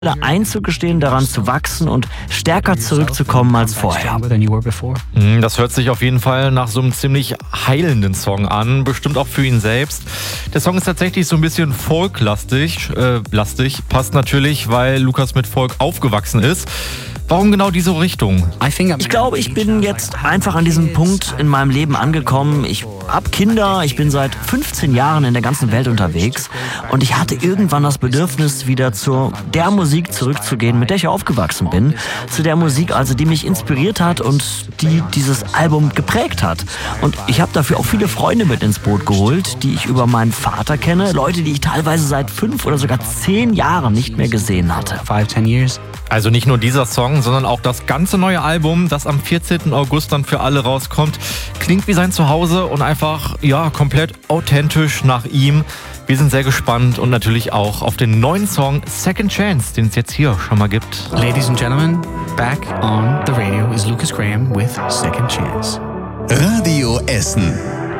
einzugestehen, daran zu wachsen und stärker zurückzukommen als vorher. Das hört sich auf jeden Fall nach so einem ziemlich heilenden Song an, bestimmt auch für ihn selbst. Der Song ist tatsächlich so ein bisschen folklastig, passt natürlich, weil Lukas mit Folk aufgewachsen ist. Warum genau diese Richtung? Ich glaube, ich bin jetzt einfach an diesem Punkt in meinem Leben angekommen. Ich habe Kinder, ich bin seit 15 Jahren in der ganzen Welt unterwegs und ich hatte irgendwann das Bedürfnis, wieder zu der Musik zurückzugehen, mit der ich aufgewachsen bin. Zu der Musik, also die mich inspiriert hat und die dieses Album geprägt hat. Und ich habe dafür auch viele Freunde mit ins Boot geholt, die ich über meinen Vater kenne. Leute, die ich teilweise seit 5 oder sogar 10 Jahren nicht mehr gesehen hatte. 5-10 years. Also nicht nur dieser Song, sondern auch das ganze neue Album, das am 14. August dann für alle rauskommt, klingt wie sein Zuhause und einfach, komplett authentisch nach ihm. Wir sind sehr gespannt und natürlich auch auf den neuen Song Second Chance, den es jetzt hier schon mal gibt. Ladies and gentlemen, back on the radio is Lukas Graham with Second Chance. Radio Essen.